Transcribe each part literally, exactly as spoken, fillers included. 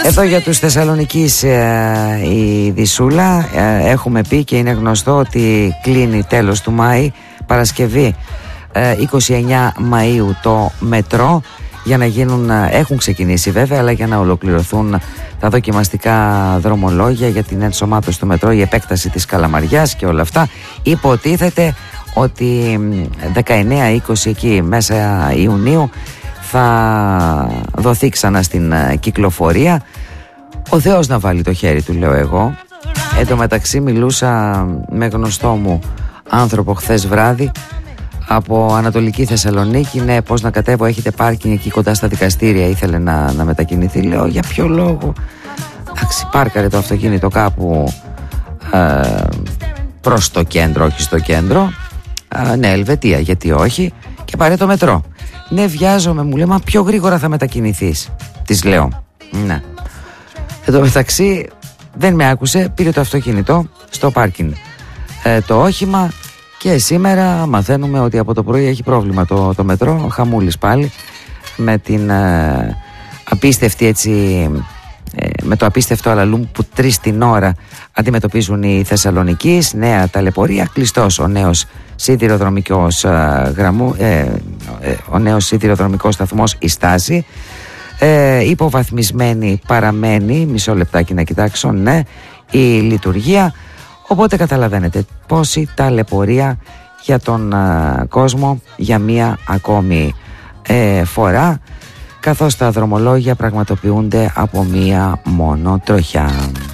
Εδώ για τους Θεσσαλονικείς ε, η Δυσούλα ε, έχουμε πει και είναι γνωστό ότι κλείνει τέλος του Μάη, Παρασκευή ε, είκοσι εννέα Μαΐου το μετρό, για να γίνουν, έχουν ξεκινήσει βέβαια, αλλά για να ολοκληρωθούν τα δοκιμαστικά δρομολόγια για την ενσωμάτωση του μετρό, η επέκταση της Καλαμαριάς και όλα αυτά. Υποτίθεται ότι δεκαεννέα είκοσι εκεί μέσα Ιουνίου θα δοθεί ξανά στην κυκλοφορία. Ο Θεός να βάλει το χέρι του, λέω εγώ. Εν τω μεταξύ μιλούσα με γνωστό μου άνθρωπο χθες βράδυ από Ανατολική Θεσσαλονίκη. Ναι, πώς να κατέβω, έχετε πάρκινγκ εκεί κοντά στα δικαστήρια, ήθελε να, να μετακινηθεί. Λέω, για ποιο λόγο? Εντάξει, πάρκαρε το αυτοκίνητο κάπου ε, προς το κέντρο, όχι στο κέντρο. ε, Ναι, Ελβετία, γιατί όχι. Και πάρε το μετρό. Ναι, βιάζομαι, μου λέει, μα πιο γρήγορα θα μετακινηθείς, της λέω. Ναι. Εν τω μεταξύ δεν με άκουσε, πήρε το αυτοκίνητο στο πάρκινγκ ε, το όχημα. Και σήμερα μαθαίνουμε ότι από το πρωί έχει πρόβλημα το, το μετρό. Χαμούλης πάλι με την ε, απίστευτη έτσι ε, με το απίστευτο αλαλούμ που τρεις την ώρα αντιμετωπίζουν οι Θεσσαλονικείς. Νέα ταλαιπωρία, κλειστός ο νέος σιδηροδρομικός ε, γραμμού, ε, ε, ο νέος σιδηροδρομικός σταθμός η Στάση. ε, υποβαθμισμένη παραμένει, μισό λεπτάκι να κοιτάξω, ναι, η λειτουργία. Οπότε καταλαβαίνετε πόση ταλαιπωρία για τον α, κόσμο για μία ακόμη ε, φορά, καθώς τα δρομολόγια πραγματοποιούνται από μία μόνο τροχιά.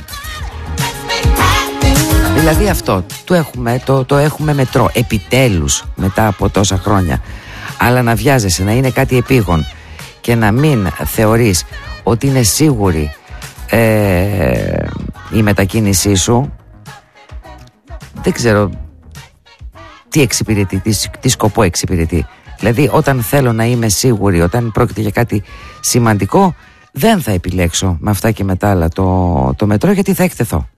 Δηλαδή αυτό το έχουμε, το, το έχουμε μετρό επιτέλους μετά από τόσα χρόνια. Αλλά να βιάζεσαι να είναι κάτι επίγον και να μην θεωρείς ότι είναι σίγουρη ε, η μετακίνησή σου, δεν ξέρω τι εξυπηρετεί, τι, τι σκοπό εξυπηρετεί. Δηλαδή όταν θέλω να είμαι σίγουρη, όταν πρόκειται για κάτι σημαντικό, δεν θα επιλέξω με αυτά και με τα άλλα το, το μετρό, γιατί θα εκτεθώ.